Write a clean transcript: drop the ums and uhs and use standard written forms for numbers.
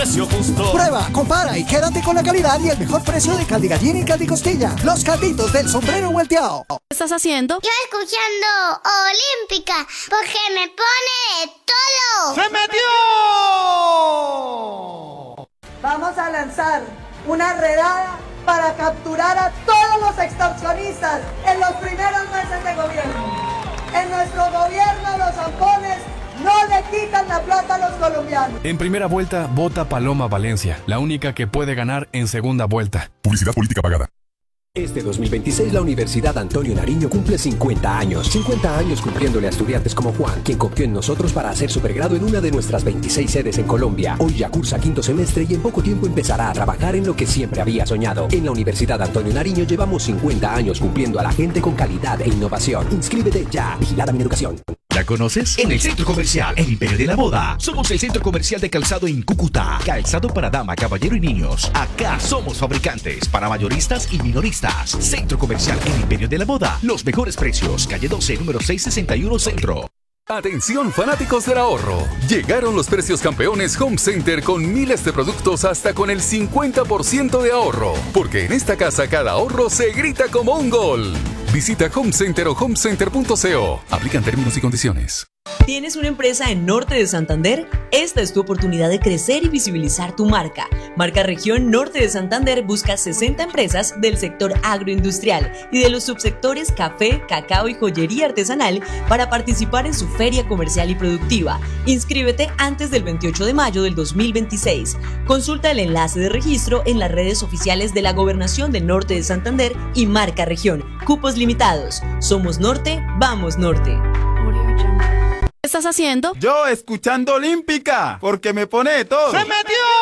Precio justo. Prueba, compara y quédate con la calidad y el mejor precio de caldi gallina y caldi costilla. Los calditos del sombrero volteado. ¿Qué estás haciendo? Yo escuchando Olímpica, porque me pone de todo. ¡Se metió! Vamos a lanzar una redada para capturar a todos los extorsionistas en los primeros meses de gobierno. En nuestro gobierno los zampones no le quitan la plata a los colombianos. En primera vuelta, vota Paloma Valencia, la única que puede ganar en segunda vuelta. Publicidad política pagada. Este 2026 la Universidad Antonio Nariño cumple 50 años. 50 años cumpliéndole a estudiantes como Juan, quien confió en nosotros para hacer su pregrado en una de nuestras 26 sedes en Colombia. Hoy ya cursa quinto semestre y en poco tiempo empezará a trabajar en lo que siempre había soñado. En la Universidad Antonio Nariño llevamos 50 años cumpliendo a la gente con calidad e innovación. Inscríbete ya. Vigilada mi educación. ¿La conoces? En el Centro Comercial El Imperio de la Moda. Somos el centro comercial de calzado en Cúcuta. Calzado para dama, caballero y niños. Acá somos fabricantes para mayoristas y minoristas. Centro Comercial El Imperio de la Moda. Los mejores precios. Calle 12, número 661 Centro. Atención fanáticos del ahorro. Llegaron los precios campeones Home Center con miles de productos hasta con el 50% de ahorro. Porque en esta casa cada ahorro se grita como un gol. Visita Home Center o homecenter.co. Aplican términos y condiciones. ¿Tienes una empresa en Norte de Santander? Esta es tu oportunidad de crecer y visibilizar tu marca. Marca Región Norte de Santander busca 60 empresas del sector agroindustrial y de los subsectores café, cacao y joyería artesanal para participar en su feria comercial y productiva. Inscríbete antes del 28 de mayo del 2026. Consulta el enlace de registro en las redes oficiales de la Gobernación del Norte de Santander y Marca Región. Cupos limitados. Somos Norte, vamos Norte. ¿Qué estás haciendo? Yo escuchando Olímpica, porque me pone de todo. ¡Se metió!